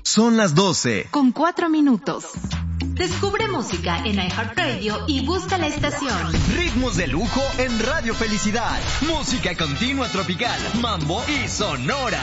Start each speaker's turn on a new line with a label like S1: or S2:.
S1: Son las 12.
S2: Con 4 minutos. Descubre música en iHeartRadio y busca la estación.
S1: Ritmos de lujo en Radio Felicidad. Música continua tropical, mambo y sonora.